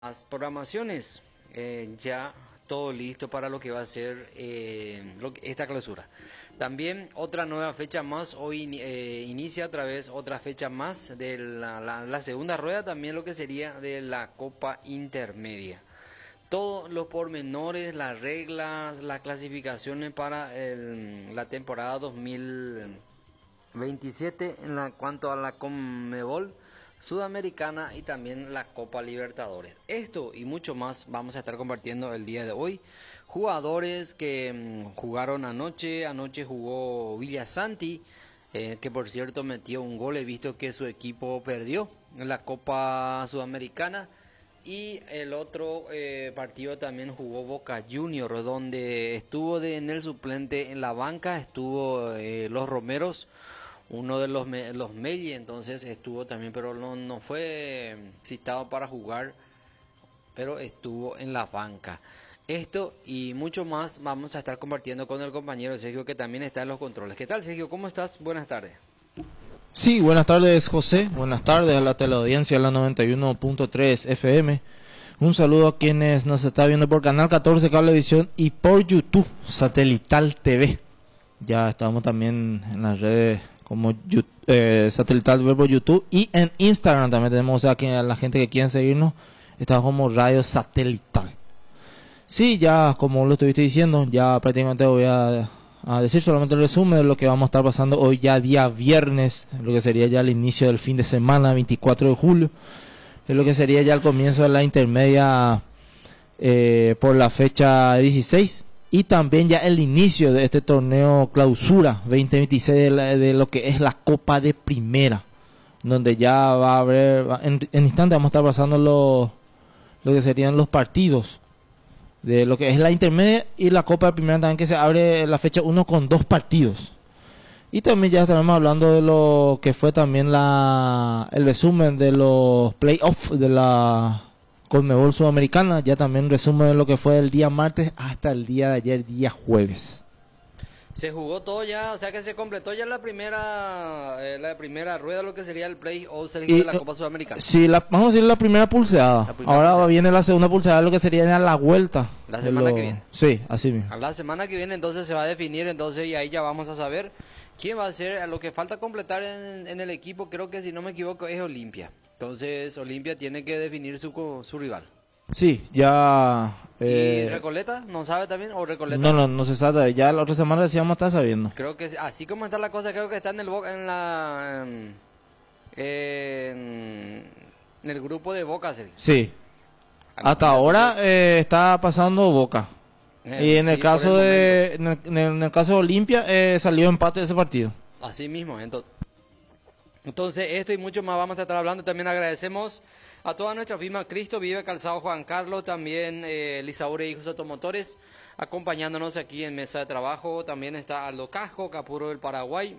Las programaciones, ya todo listo para lo que va a ser esta clausura. También otra nueva fecha más, hoy inicia otra vez otra fecha más de la segunda rueda, también lo que sería de la Copa Intermedia. Todos los pormenores, las reglas, las clasificaciones para la temporada 2027 en cuanto a la Conmebol Sudamericana y también la Copa Libertadores. Esto y mucho más vamos a estar compartiendo el día de hoy. Jugadores que jugaron anoche jugó Villasanti, que por cierto metió un gol, he visto que su equipo perdió en la Copa Sudamericana. Y el otro partido también jugó Boca Juniors, donde estuvo en el suplente en la banca, estuvo Los Romeros, uno de los Melli, entonces estuvo también, pero no fue citado para jugar, pero estuvo en la banca. Esto y mucho más vamos a estar compartiendo con el compañero Sergio, que también está en los controles. ¿Qué tal, Sergio? ¿Cómo estás? Buenas tardes. Sí, buenas tardes, José. Buenas tardes a la teleaudiencia de la 91.3 FM. Un saludo a quienes nos está viendo por Canal 14 Cablevisión y por YouTube, Satelital TV. Ya estamos también en las redes como Satelital TV por YouTube, y en Instagram también tenemos a la gente que quiere seguirnos, está como Radio Satelital. Sí, ya como lo estuviste diciendo, ya prácticamente voy a decir solamente el resumen de lo que vamos a estar pasando hoy, ya día viernes, lo que sería ya el inicio del fin de semana, 24 de julio, es lo que sería ya el comienzo de la intermedia por la fecha 16, y también ya el inicio de este torneo clausura 2026 de lo que es la Copa de Primera, donde ya va a haber, en instante vamos a estar pasando lo que serían los partidos de lo que es la intermedia y la Copa de Primera también, que se abre la fecha 1 con 2 partidos. Y también ya estaremos hablando de lo que fue también el resumen de los playoffs de la Conmebol Sudamericana, ya también resumen de lo que fue el día martes hasta el día de ayer, día jueves. Se jugó todo ya, o sea que se completó ya la primera rueda, lo que sería el playoff de la Copa Sudamericana. Sí, vamos a decir la primera pulseada. Ahora viene la segunda pulseada, lo que sería ya la vuelta. La semana que viene. Sí, así mismo. A la semana que viene entonces se va a definir, entonces, y ahí ya vamos a saber quién va a ser. A lo que falta completar en el equipo, creo que si no me equivoco es Olimpia. Entonces Olimpia tiene que definir su rival. Sí, ya... ¿Y Recoleta? ¿No sabe también? ¿O Recoleta? No se sabe. Ya la otra semana decíamos estar sabiendo. Creo que así como está la cosa, creo que está en el grupo de Boca, Sergio. Sí. Hasta ahora está pasando Boca. Y en el caso en el caso de Olimpia salió empate de ese partido. Así mismo, entonces esto y mucho más vamos a estar hablando. También agradecemos a toda nuestra firma Cristo Vive Calzado Juan Carlos, también Lisaure Hijos Automotores, acompañándonos aquí en mesa de trabajo. También está Aldo Casco, Capuro del Paraguay.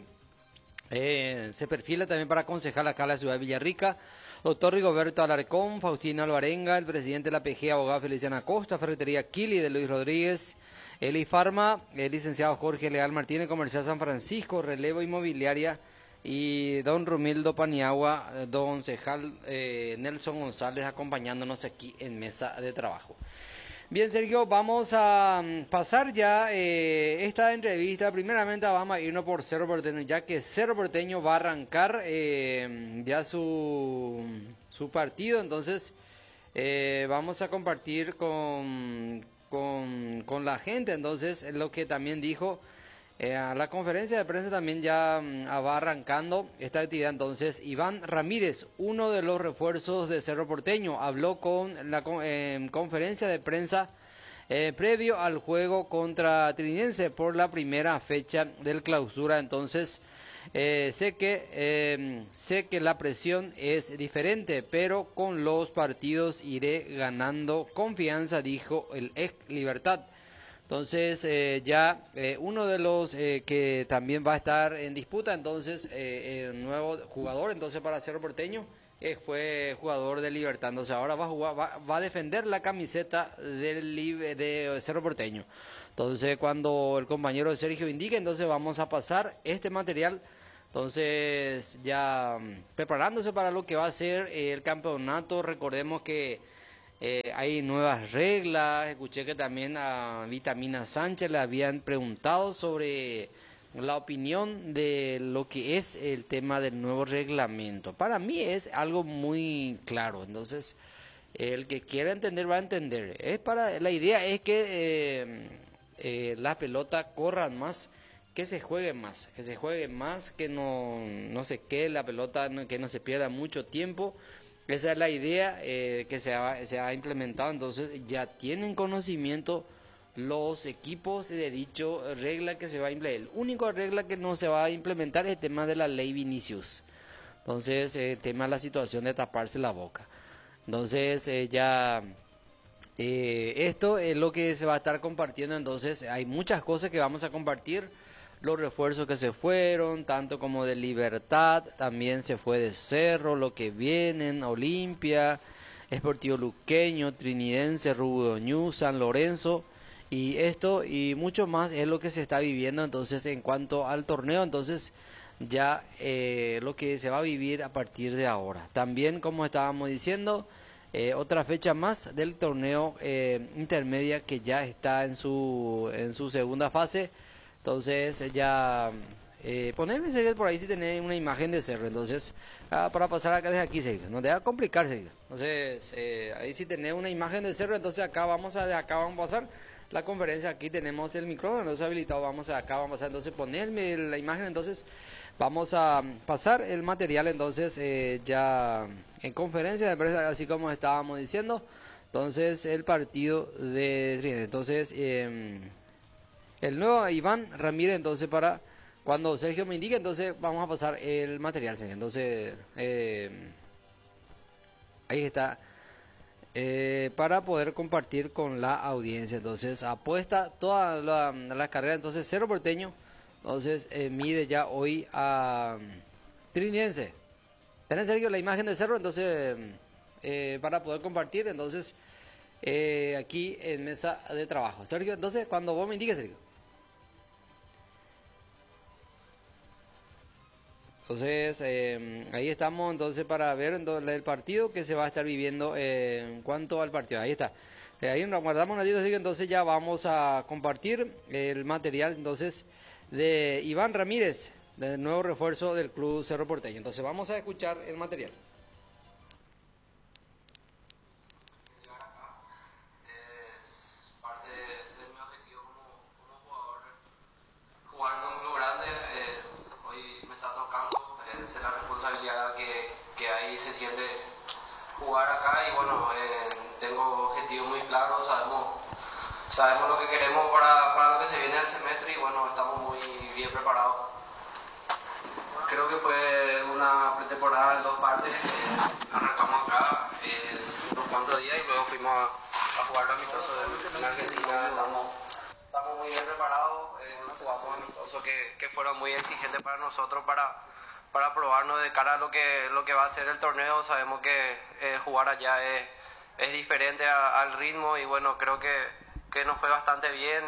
Se perfila también para aconsejar acá a la ciudad de Villarrica. Doctor Rigoberto Alarcón, Faustino Alvarenga, el presidente de la PG, abogado Feliciana Costa, Ferretería Kili de Luis Rodríguez, Eli Farma, el licenciado Jorge Leal Martínez, Comercial San Francisco, Relevo Inmobiliaria, y don Romildo Paniagua, don Cejal Nelson González, acompañándonos aquí en mesa de trabajo. Bien, Sergio, vamos a pasar ya esta entrevista. Primeramente vamos a irnos por Cerro Porteño, ya que Cerro Porteño va a arrancar ya su partido. Entonces vamos a compartir con la gente. Entonces, lo que también dijo a la conferencia de prensa, también ya va arrancando esta actividad. Entonces, Iván Ramírez, uno de los refuerzos de Cerro Porteño, habló con la conferencia de prensa previo al juego contra Trinense por la primera fecha del clausura. Entonces, sé que la presión es diferente, pero con los partidos iré ganando confianza, dijo el ex Libertad. Entonces ya uno de los que también va a estar en disputa, entonces el nuevo jugador entonces para Cerro Porteño fue jugador de Libertad. Entonces ahora va a defender la camiseta de Cerro Porteño. Entonces cuando el compañero Sergio indique, entonces vamos a pasar este material. Entonces ya preparándose para lo que va a ser el campeonato. Recordemos que Hay nuevas reglas. Escuché que también a Vitamina Sánchez le habían preguntado sobre la opinión de lo que es el tema del nuevo reglamento. Para mí es algo muy claro. Entonces, el que quiera entender va a entender. La idea es que la pelota corran más, que se juegue más, que no se quede la pelota, que no se pierda mucho tiempo. Esa es la idea que se ha implementado. Entonces ya tienen conocimiento los equipos de dicho regla que se va a implementar. El único regla que no se va a implementar es el tema de la ley Vinicius. Entonces, el tema de la situación de taparse la boca. Entonces, esto es lo que se va a estar compartiendo. Entonces, hay muchas cosas que vamos a compartir. Los refuerzos que se fueron, tanto como de Libertad, también se fue de Cerro, lo que vienen, Olimpia, Sportivo Luqueño, Trinidense, Rubio Ñu, San Lorenzo. Y esto y mucho más es lo que se está viviendo. Entonces, en cuanto al torneo, entonces ya lo que se va a vivir a partir de ahora. También, como estábamos diciendo, otra fecha más del torneo intermedia que ya está en su segunda fase. Entonces ya poneme Sergio, por ahí si tenés una imagen de Cerro. Entonces para pasar acá desde aquí, Sergio, no te va a complicar, Sergio. Entonces ahí si tenés una imagen de Cerro, entonces de acá vamos a pasar la conferencia. Aquí tenemos el micrófono, entonces habilitado, vamos a acá, vamos a entonces ponerme la imagen. Entonces vamos a pasar el material entonces ya en conferencia de prensa, así como estábamos diciendo. Entonces el partido de Trinidad. Entonces el nuevo Iván Ramírez, entonces para cuando Sergio me indique, entonces vamos a pasar el material, Sergio. Entonces ahí está. Para poder compartir con la audiencia. Entonces apuesta toda la carrera. Entonces Cerro Porteño entonces mide ya hoy a Trinidense. ¿Tenés, Sergio, la imagen de Cerro? Entonces para poder compartir entonces aquí en mesa de trabajo, Sergio. Entonces cuando vos me indiques, Sergio. Entonces, ahí estamos entonces para ver entonces, el partido que se va a estar viviendo en cuanto al partido. Ahí está. Ahí nos guardamos un ratito, así que entonces ya vamos a compartir el material entonces de Iván Ramírez, del nuevo refuerzo del Club Cerro Porteño. Entonces vamos a escuchar el material. Jugar acá y bueno, tengo objetivos muy claros, sabemos lo que queremos para lo que se viene el semestre y bueno, estamos muy bien preparados. Creo que fue una pretemporada en dos partes, arrancamos acá unos cuantos días y luego fuimos a jugar los amistosos en Argentina. Estamos muy bien preparados, jugamos amistosos que fueron muy exigentes para nosotros para probarnos de cara a lo que va a ser el torneo. Sabemos que jugar allá es diferente al ritmo y bueno, creo que nos fue bastante bien.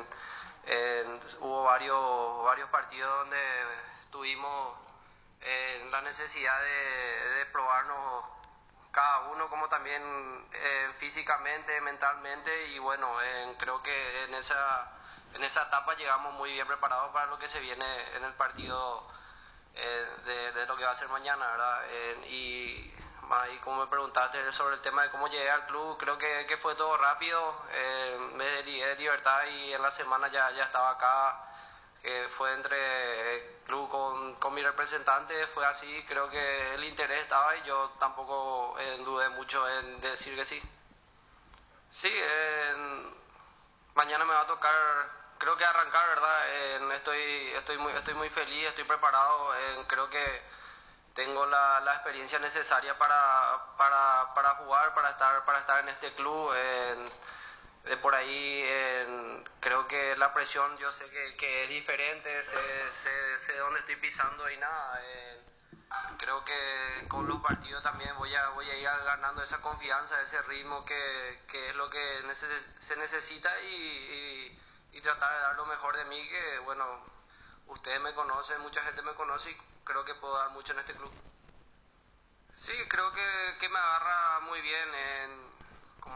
Hubo varios partidos donde tuvimos la necesidad de probarnos cada uno, como también físicamente, mentalmente y bueno, creo que en esa etapa llegamos muy bien preparados para lo que se viene en el partido de lo que va a ser mañana, ¿verdad? Y como me preguntaste sobre el tema de cómo llegué al club, creo que fue todo rápido, me lié de Libertad y en la semana ya estaba acá, fue entre el club con mi representante, fue así, creo que el interés estaba y yo tampoco dudé mucho en decir que sí. Sí, mañana me va a tocar, creo que arrancar, ¿verdad? Estoy muy feliz, estoy preparado, creo que tengo la experiencia necesaria para jugar, para estar en este club. De por ahí creo que la presión yo sé que es diferente, sé dónde estoy pisando y nada. Creo que con los partidos también voy a ir ganando esa confianza, ese ritmo que es lo que se necesita y tratar de dar lo mejor de mí, que bueno, ustedes me conocen, mucha gente me conoce y creo que puedo dar mucho en este club. Sí, creo que me agarra muy bien,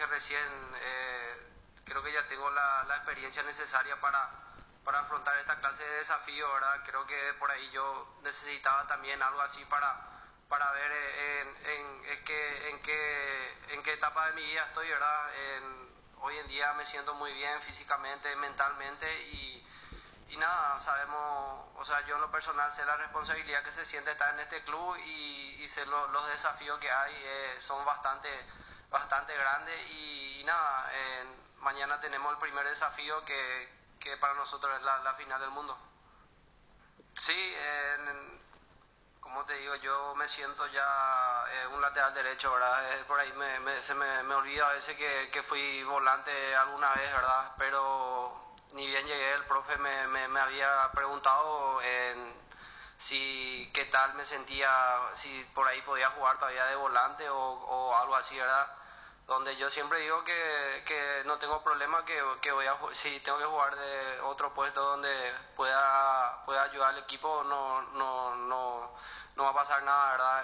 que recién creo que ya tengo la experiencia necesaria para afrontar esta clase de desafío, ¿verdad? Creo que por ahí yo necesitaba también algo así para ver en qué etapa de mi vida estoy, ¿verdad? Hoy en día me siento muy bien físicamente, mentalmente y nada, sabemos, o sea, yo en lo personal sé la responsabilidad que se siente estar en este club y sé los desafíos que hay, son bastante grandes y nada, mañana tenemos el primer desafío que para nosotros es la final del mundo. Sí, como te digo, yo me siento ya un lateral derecho, ¿verdad? Por ahí se me olvida a veces que fui volante alguna vez, ¿verdad? Pero ni bien llegué, el profe me había preguntado si qué tal me sentía, si por ahí podía jugar todavía de volante o algo así, ¿verdad? Donde yo siempre digo que no tengo problema, que si tengo que jugar de otro puesto donde pueda ayudar al equipo, no va a pasar nada, ¿verdad?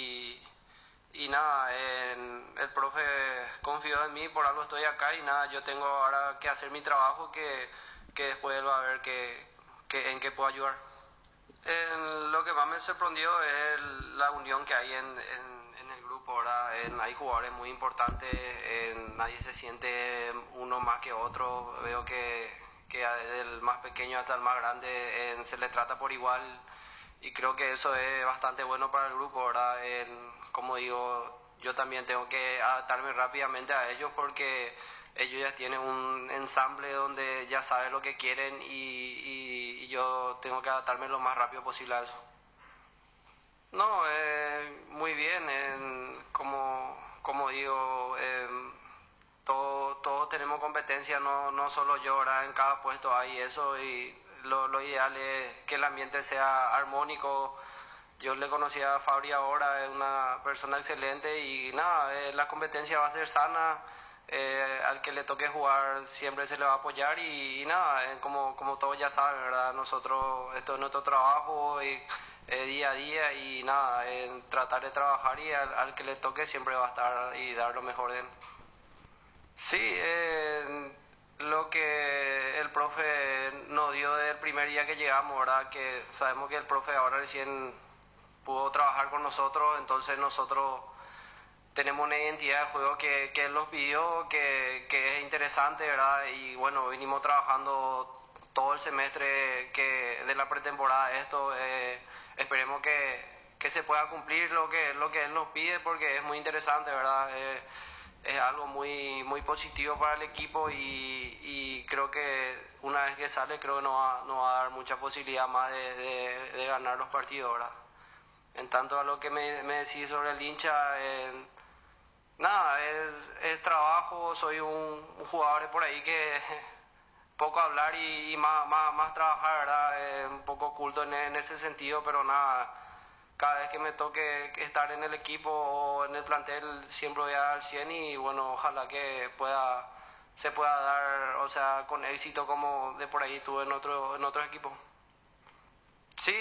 Y nada, el profe confió en mí, por algo estoy acá y nada, yo tengo ahora que hacer mi trabajo que después él va a ver en qué puedo ayudar. Lo que más me sorprendió es la unión que hay en el grupo, ¿verdad? Hay jugadores muy importantes, nadie se siente uno más que otro, veo que desde el más pequeño hasta el más grande se le trata por igual y creo que eso es bastante bueno para el grupo, ¿verdad? Como digo, yo también tengo que adaptarme rápidamente a ellos porque ellos ya tienen un ensamble donde ya saben lo que quieren y yo tengo que adaptarme lo más rápido posible a eso. No, muy bien, como digo, todos tenemos competencia, no solo yo, ¿verdad? En cada puesto hay eso y lo ideal es que el ambiente sea armónico. Yo le conocí a Fabri ahora, es una persona excelente y nada, la competencia va a ser sana, al que le toque jugar siempre se le va a apoyar y nada, como todos ya saben, ¿verdad? Nosotros, esto es nuestro trabajo y día a día y nada, tratar de trabajar y al que le toque siempre va a estar y dar lo mejor de él. Sí, lo que el profe nos dio desde el primer día que llegamos, ¿verdad? Que sabemos que el profe ahora recién pudo trabajar con nosotros, entonces nosotros tenemos una identidad de juego que él nos pidió, que es interesante, ¿verdad? Y bueno, vinimos trabajando todo el semestre de la pretemporada esto, esperemos que se pueda cumplir lo que él nos pide porque es muy interesante, ¿verdad? Es algo muy positivo para el equipo y creo que una vez que sale creo que nos va a dar mucha posibilidad más de ganar los partidos, ¿verdad? En tanto a lo que me decís sobre el hincha, nada, es trabajo, soy un jugador por ahí que poco hablar y más trabajar, ¿verdad? Un poco oculto en ese sentido, pero nada, cada vez que me toque estar en el equipo o en el plantel siempre voy a dar 100 y bueno, ojalá que se pueda dar, o sea, con éxito como de por ahí tuve en otro equipo. Sí,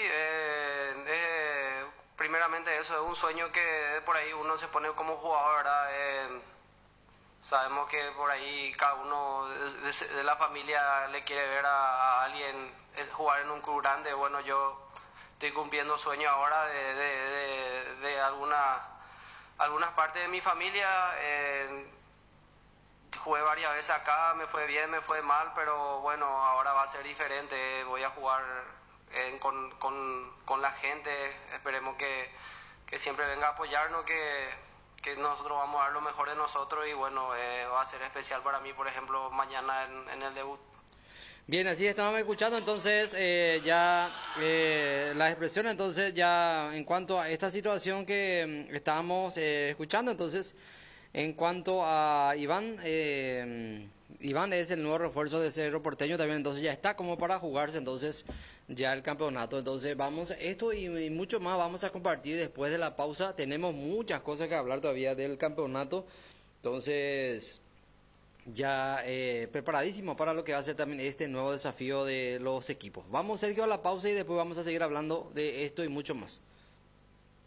primeramente eso es un sueño que de por ahí uno se pone como jugador, ¿verdad? Sabemos que por ahí cada uno de la familia le quiere ver a alguien jugar en un club grande. Bueno, yo estoy cumpliendo sueños ahora de algunas partes de mi familia. Jugué varias veces acá, me fue bien, me fue mal, pero bueno, ahora va a ser diferente. Voy a jugar con la gente, esperemos que siempre venga a apoyarnos, que nosotros vamos a dar lo mejor de nosotros y bueno, va a ser especial para mí, por ejemplo, mañana en el debut. Bien, así estábamos escuchando entonces ya la expresión, entonces ya en cuanto a esta situación que estábamos escuchando, entonces en cuanto a Iván, Iván es el nuevo refuerzo de Cerro Porteño también, entonces ya está como para jugarse entonces ya el campeonato, entonces vamos, esto y mucho más vamos a compartir después de la pausa, tenemos muchas cosas que hablar todavía del campeonato, entonces ya preparadísimo para lo que va a ser también este nuevo desafío de los equipos. Vamos, Sergio, a la pausa y después vamos a seguir hablando de esto y mucho más.